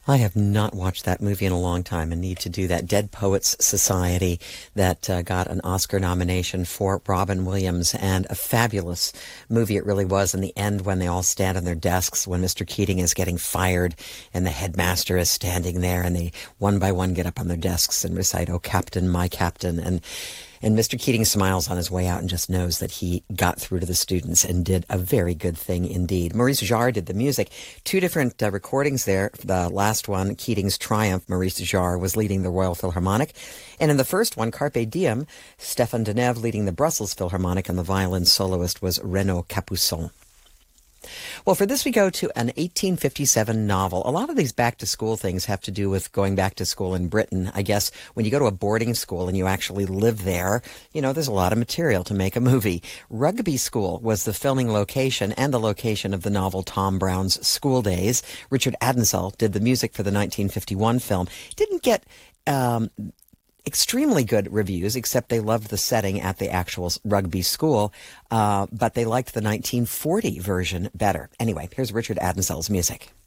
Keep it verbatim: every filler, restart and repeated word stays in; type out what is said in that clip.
I have not watched that movie in a long time and need to do that. Dead Poets Society, that uh, got an Oscar nomination for Robin Williams, and a fabulous movie it really was. In the end, when they all stand on their desks, when Mister Keating is getting fired and the headmaster is standing there, and they one by one get up on their desks and recite, "Oh, Captain, my Captain," and And Mister Keating smiles on his way out and just knows that he got through to the students and did a very good thing indeed. Maurice Jarre did the music. Two different uh, recordings there. The last one, Keating's Triumph, Maurice Jarre was leading the Royal Philharmonic. And in the first one, Carpe Diem, Stéphane Denève leading the Brussels Philharmonic, and the violin soloist was Renaud Capuçon. Well, for this we go to an eighteen fifty-seven novel. A lot of these back-to-school things have to do with going back to school in Britain. I guess when you go to a boarding school and you actually live there, you know, there's a lot of material to make a movie. Rugby School was the filming location and the location of the novel Tom Brown's School Days. Richard Addinsell did the music for the nineteen fifty-one film. Didn't get um, extremely good reviews, except they loved the setting at the actual rugby school, uh, but they liked the nineteen forty version better. Anyway, here's Richard Addinsell's music.